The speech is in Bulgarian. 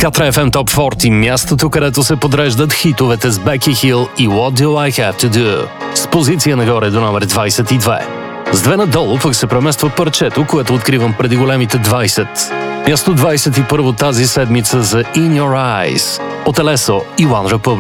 Катра FM Top 40, мястото, където се подреждат хитовете с Беки Хил и What Do I Have To Do. С позиция нагоре до номер 22. С две надолу пък се премества парчето, което откривам преди големите 20. Място 21 тази седмица за In Your Eyes от Елесо и OneRepublic.